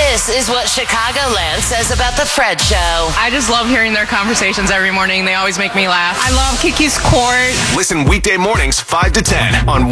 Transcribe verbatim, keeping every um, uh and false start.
This is what Chicagoland says about the Fred Show. I just love hearing their conversations every morning. They always make me laugh. I love Kiki's Court. Listen weekday mornings five to ten on